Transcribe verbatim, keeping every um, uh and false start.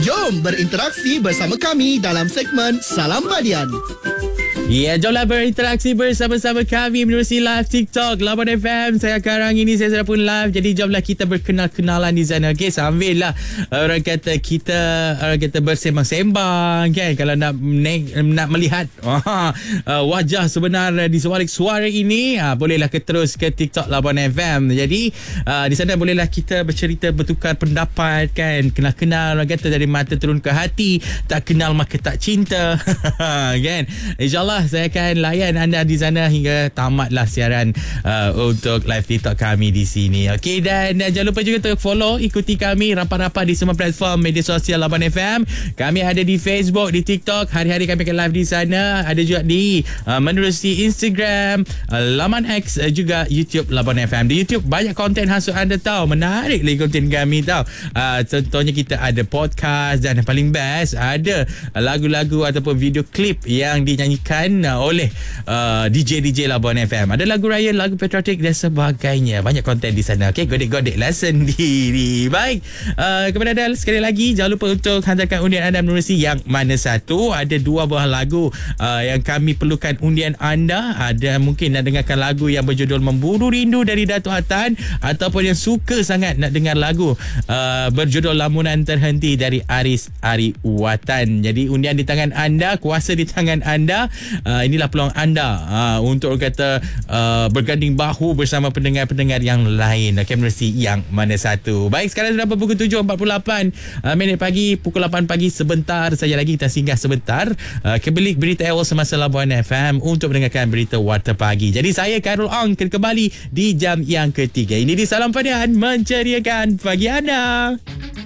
Jom berinteraksi bersama kami dalam segmen Salam Badian. Ya, jomlah berinteraksi bersama-sama kami menerusi live TikTok Labuan F M. Saya sekarang ini saya sudah pun live. Jadi jomlah kita berkenal-kenalan di sana. Okey, sambil lah orang kata kita orang kata bersembang-sembang kan. Kalau nak naik, nak melihat uh, wajah sebenar di sebalik suara ini, uh, bolehlah ke terus ke TikTok Labuan F M. Jadi uh, di sana bolehlah kita bercerita, bertukar pendapat kan. Kenal-kenal orang kata dari mata turun ke hati. Tak kenal maka tak cinta. Kan. InsyaAllah saya akan layan anda di sana hingga tamatlah siaran uh, untuk live TikTok kami di sini. Okey, dan uh, jangan lupa juga untuk follow, ikuti kami rapat-rapat di semua platform media sosial Labuan F M. Kami ada di Facebook, di TikTok, hari-hari kami akan live di sana. Ada juga di uh, menerusi Instagram, uh, laman X, uh, juga YouTube Labuan F M. Di YouTube banyak konten hasut anda tahu, menarik lagi konten kami tahu. Uh, contohnya kita ada podcast dan yang paling best ada uh, lagu-lagu ataupun video klip yang dinyanyikan oleh uh, D J D J Labuan F M. Ada lagu raya, lagu patriotik dan sebagainya. Banyak konten di sana. Okey, godek-godeklah sendiri. Baik, uh, kepada anda sekali lagi, jangan lupa untuk hantarkan undian anda menerusi yang mana satu. Ada dua buah lagu uh, yang kami perlukan undian anda. Ada mungkin nak dengarkan lagu yang berjudul Memburu Rindu dari Datuk Hatan, ataupun yang suka sangat nak dengar lagu uh, berjudul Lamunan Terhenti dari Aris Ariwatan. Jadi undian di tangan anda, kuasa di tangan anda. Uh, inilah peluang anda uh, untuk kata uh, berganding bahu bersama pendengar-pendengar yang lain. Okey, menerusi yang mana satu. Baik, sekarang sudah pukul tujuh empat puluh lapan uh, minit pagi. Pukul lapan pagi sebentar saja lagi kita singgah sebentar uh, ke bilik berita awal semasa Labuan F M untuk mendengarkan berita Warta Pagi. Jadi saya Khairul Ong kembali di jam yang ketiga. Ini di Salam Padian, menceriakan pagi anda.